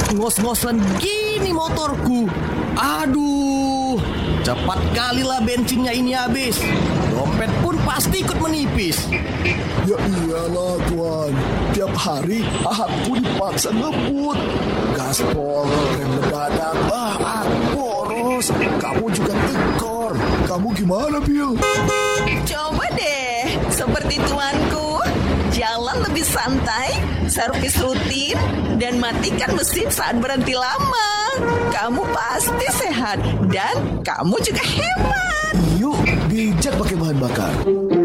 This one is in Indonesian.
ngos-ngosan gini motorku. Aduh, cepat kali lah bensinnya ini habis. Dompet pun pasti ikut menipis. Ya iyalah Tuan, tiap hari aku dipaksa ngebut. Gaspol, rem mendadak, boros. Kamu juga tekor. Kamu gimana, Bill? Coba deh, seperti tuanku. Jalan lebih santai, servis rutin, dan matikan mesin saat berhenti lama. Kamu pasti sehat dan kamu juga hemat. Yuk, bijak pakai bahan bakar.